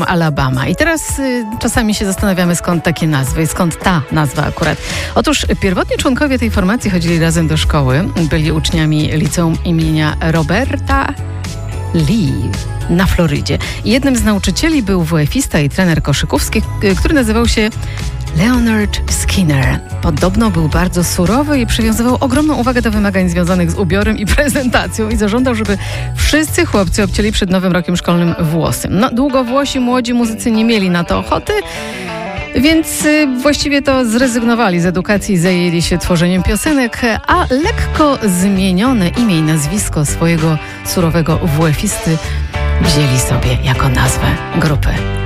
Alabama. I teraz czasami się zastanawiamy, skąd takie nazwy i skąd ta nazwa akurat. Otóż pierwotni członkowie tej formacji chodzili razem do szkoły. Byli uczniami liceum imienia Roberta Lee na Florydzie. I jednym z nauczycieli był WF-ista i trener koszykówski, który nazywał się Leonard Skinner. Podobno był bardzo surowy i przywiązywał ogromną uwagę do wymagań związanych z ubiorem i prezentacją i zażądał, żeby wszyscy chłopcy obcięli przed nowym rokiem szkolnym włosy. Długowłosi młodzi muzycy nie mieli na to ochoty, więc właściwie to zrezygnowali z edukacji i zajęli się tworzeniem piosenek, a lekko zmienione imię i nazwisko swojego surowego WF-isty wzięli sobie jako nazwę grupy.